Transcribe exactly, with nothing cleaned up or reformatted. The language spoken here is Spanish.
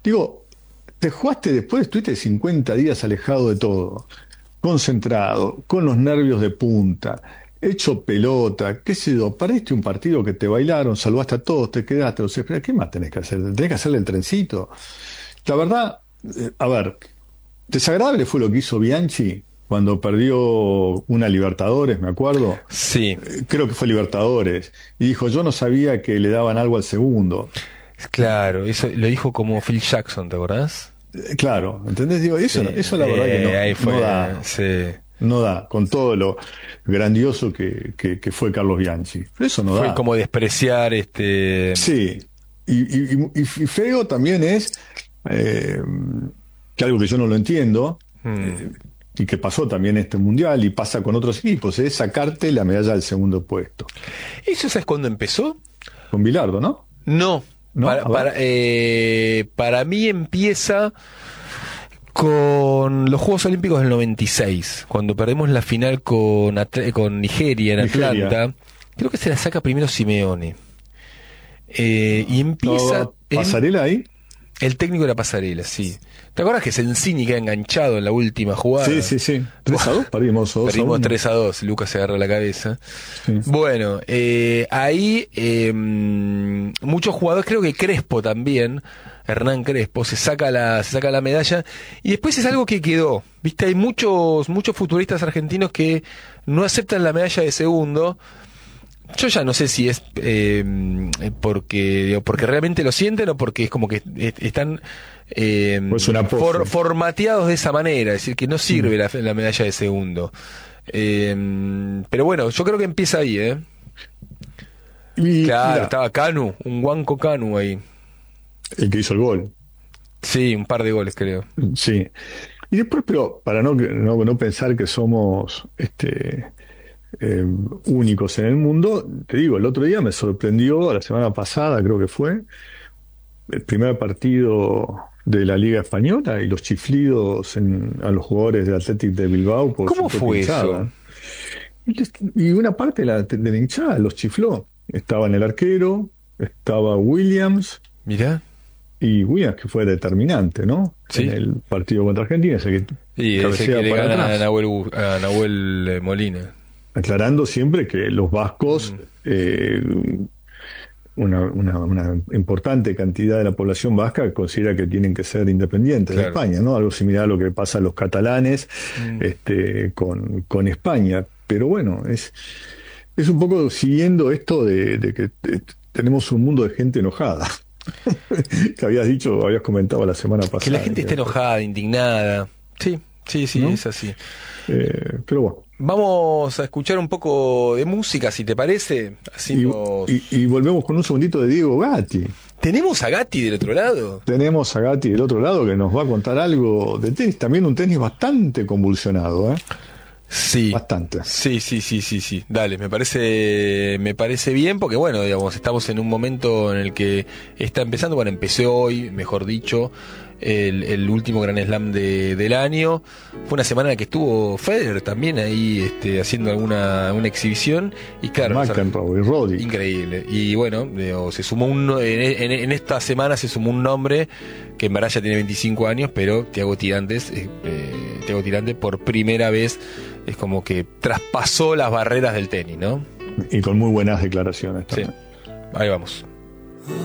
Digo, te jugaste después, estuviste cincuenta días alejado de todo, concentrado, con los nervios de punta, hecho pelota, qué sé yo, perdiste un partido que te bailaron, salvaste a todos, te quedaste, los esperas, ¿qué más tenés que hacer? Tenés que hacerle el trencito. La verdad, eh, a ver, desagradable fue lo que hizo Bianchi cuando perdió una Libertadores, me acuerdo. Sí, Eh, Creo que fue Libertadores. Y dijo, yo no sabía que le daban algo al segundo. claro, eso lo dijo como Phil Jackson, ¿te acordás? Eh, Claro, ¿entendés? Digo, eso, Sí, no- eso la verdad que eh, no, ahí no fue, da, sí. no da, con todo lo grandioso que, que, que fue Carlos Bianchi. Pero eso no Fue da. como despreciar este. Sí. Y, y, y- y feo también es, eh, que algo que yo no lo entiendo, mm, eh, y que pasó también en este mundial y pasa con otros equipos, es sacarte la medalla del segundo puesto. ¿Eso sabes cuándo empezó? Con Bilardo, ¿no? No, ¿No? para, A ver. para, eh, para mí empieza con los Juegos Olímpicos del noventa y seis, cuando perdemos la final con, Atl- con Nigeria en Nigeria. Atlanta. Creo que se la saca primero Simeone. Eh, y empieza ¿No en pasarela ahí? el técnico de la pasarela, sí. ¿Te acuerdas que Sensini queda enganchado en la última Sí, jugada? sí, sí. tres a dos perdimos, o dos a Perdimos uno. tres a dos, Lucas se agarra la cabeza. Sí. Bueno, eh, ahí eh, muchos jugadores, creo que Crespo también, Hernán Crespo, se saca la, se saca la medalla, y después es algo que quedó. Viste, hay muchos, muchos futuristas argentinos que no aceptan la medalla de segundo. Yo ya no sé si es eh, porque digo, porque realmente lo sienten o porque es como que eh, están eh, Pues una pose. for- formateados de esa manera, es decir, que no sirve la, la medalla de segundo. Eh, pero bueno, yo creo que empieza ahí, ¿eh? Y Claro, mira, estaba Canu, un Guanco Canu ahí. el que hizo el gol. Sí, un par de goles, creo. Sí. Y después, pero para no, no, no pensar que somos este, eh, únicos en el mundo, te digo, el otro día me sorprendió, la semana pasada creo que fue, el primer partido de la Liga Española y los chiflidos en- a los jugadores del Athletic de Bilbao por su ¿Cómo propia fue hinchada. eso? Y les- y una parte de la, de la hinchada los chifló. Estaba en el arquero, estaba Williams, Mirá. y Williams que fue determinante, ¿no? Sí. En el partido contra Argentina, ese que Y ese cabecea que le para gana a atrás. Nahuel, Bu- a Nahuel eh, Molina. Aclarando siempre que los vascos, Mm, eh, una, una- una importante cantidad de la población vasca considera que tienen que ser independientes de claro. España, ¿no? Algo similar a lo que pasa a los catalanes Mm. este, con, con España. Pero bueno, es, es un poco siguiendo esto de, de que eh, tenemos un mundo de gente enojada. Que habías dicho, habías comentado la semana pasada. Que la gente esté que- enojada, indignada. Sí, sí, sí, ¿no? es así. Eh, pero bueno. Vamos a escuchar un poco de música, si te parece. Así Y, nos... y- y volvemos con un segundito de Diego Gatti. ¿Tenemos a Gatti del otro lado? Tenemos a Gatti del otro lado que nos va a contar algo de tenis, también un tenis bastante convulsionado, ¿eh? Sí. Bastante. Sí, sí, sí, sí, sí. Dale, me parece, me parece bien porque bueno, digamos, estamos en un momento en el que está empezando, bueno, empezó hoy, mejor dicho, el, el último Grand Slam de, del año. Fue una semana en la que estuvo Federer también ahí, este, haciendo alguna una exhibición y claro, los ar- McEnroe y Roddick. increíble. Y bueno, digo, se sumó un, no- en, en- en esta semana se sumó un nombre que en verdad ya tiene veinticinco años, pero Thiago Tirantes, eh, eh, Thiago Tirante por primera vez es como que traspasó las barreras del tenis, ¿no? Y con muy buenas declaraciones Sí. también. Ahí vamos.